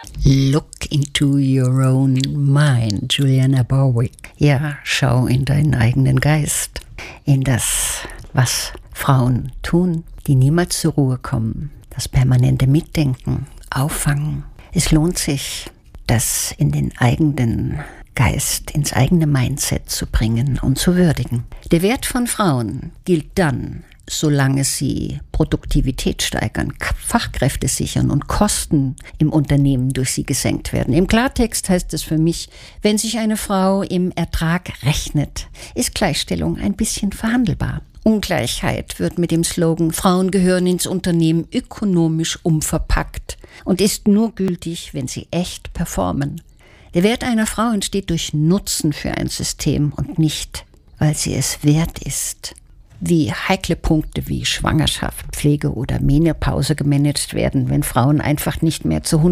Look into your own mind, Juliana Barwick. Ja, schau in deinen eigenen Geist, in das, was Frauen tun, die niemals zur Ruhe kommen, das permanente Mitdenken, Auffangen. Es lohnt sich, das in den eigenen Geist, ins eigene Mindset zu bringen und zu würdigen. Der Wert von Frauen gilt dann, solange sie Produktivität steigern, Fachkräfte sichern und Kosten im Unternehmen durch sie gesenkt werden. Im Klartext heißt es für mich, wenn sich eine Frau im Ertrag rechnet, ist Gleichstellung ein bisschen verhandelbar. Ungleichheit wird mit dem Slogan Frauen gehören ins Unternehmen ökonomisch umverpackt und ist nur gültig, wenn sie echt performen. Der Wert einer Frau entsteht durch Nutzen für ein System und nicht, weil sie es wert ist. Wie heikle Punkte wie Schwangerschaft, Pflege oder Menopause gemanagt werden, wenn Frauen einfach nicht mehr zu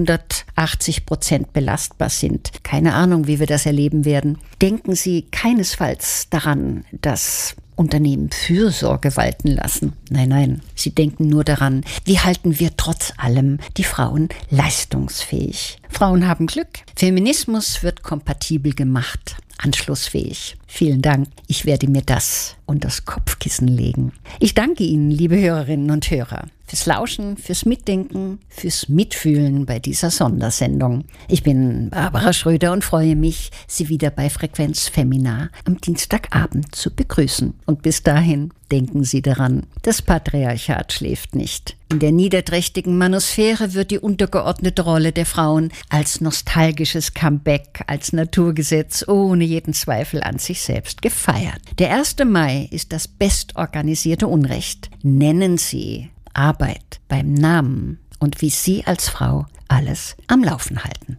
180% belastbar sind. Keine Ahnung, wie wir das erleben werden. Denken Sie keinesfalls daran, dass Unternehmen Fürsorge walten lassen. Nein, sie denken nur daran, wie halten wir trotz allem die Frauen leistungsfähig. Frauen haben Glück. Feminismus wird kompatibel gemacht, anschlussfähig. Vielen Dank. Ich werde mir das unter das Kopfkissen legen. Ich danke Ihnen, liebe Hörerinnen und Hörer, fürs Lauschen, fürs Mitdenken, fürs Mitfühlen bei dieser Sondersendung. Ich bin Barbara Schröder und freue mich, Sie wieder bei Frequenz Femina am Dienstagabend zu begrüßen. Und bis dahin denken Sie daran, das Patriarchat schläft nicht. In der niederträchtigen Manosphäre wird die untergeordnete Rolle der Frauen als nostalgisches Comeback, als Naturgesetz ohne jeden Zweifel an sich selbst gefeiert. Der 1. Mai ist das bestorganisierte Unrecht. Nennen Sie Arbeit beim Namen und wie Sie als Frau alles am Laufen halten.